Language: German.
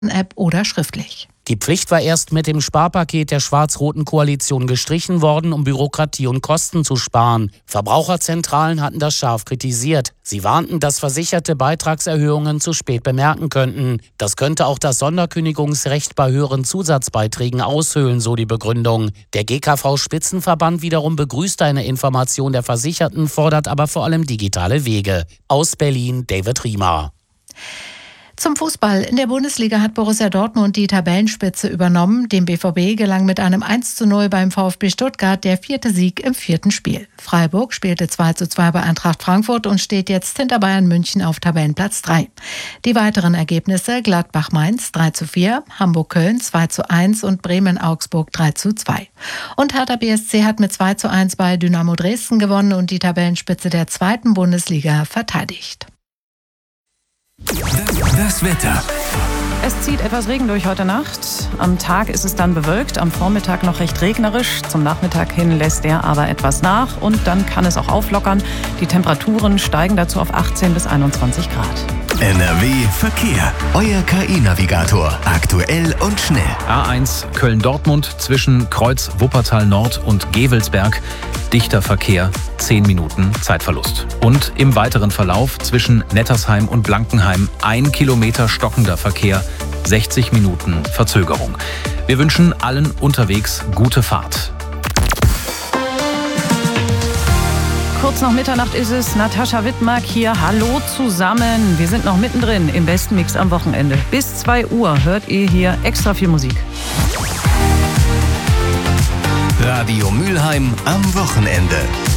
App oder schriftlich. Die Pflicht war erst mit dem Sparpaket der schwarz-roten Koalition gestrichen worden, um Bürokratie und Kosten zu sparen. Verbraucherzentralen hatten das scharf kritisiert. Sie warnten, dass Versicherte Beitragserhöhungen zu spät bemerken könnten. Das könnte auch das Sonderkündigungsrecht bei höheren Zusatzbeiträgen aushöhlen, so die Begründung. Der GKV-Spitzenverband wiederum begrüßt eine Information der Versicherten, fordert aber vor allem digitale Wege. Aus Berlin, David Riemer. Zum Fußball. In der Bundesliga hat Borussia Dortmund die Tabellenspitze übernommen. Dem BVB gelang mit einem 1:0 beim VfB Stuttgart der 4. Sieg im 4. Spiel. Freiburg spielte 2:2 bei Eintracht Frankfurt und steht jetzt hinter Bayern München auf Tabellenplatz 3. Die weiteren Ergebnisse: Gladbach-Mainz 3:4, Hamburg-Köln 2:1 und Bremen-Augsburg 3:2. Und Hertha BSC hat mit 2:1 bei Dynamo Dresden gewonnen und die Tabellenspitze der 2. Bundesliga verteidigt. Das Wetter. Es zieht etwas Regen durch heute Nacht. Am Tag ist es dann bewölkt, am Vormittag noch recht regnerisch. Zum Nachmittag hin lässt er aber etwas nach und dann kann es auch auflockern. Die Temperaturen steigen dazu auf 18 bis 21 Grad. NRW Verkehr. Euer KI-Navigator. Aktuell und schnell. A1 Köln-Dortmund zwischen Kreuz Wuppertal Nord und Gevelsberg. Dichter Verkehr, 10 Minuten Zeitverlust. Und im weiteren Verlauf zwischen Nettersheim und Blankenheim 1 Kilometer stockender Verkehr, 60 Minuten Verzögerung. Wir wünschen allen unterwegs gute Fahrt. Kurz nach Mitternacht ist es. Natascha Wittmark hier. Hallo zusammen. Wir sind noch mittendrin im besten Mix am Wochenende. Bis 2 Uhr hört ihr hier extra viel Musik. Radio Mülheim am Wochenende.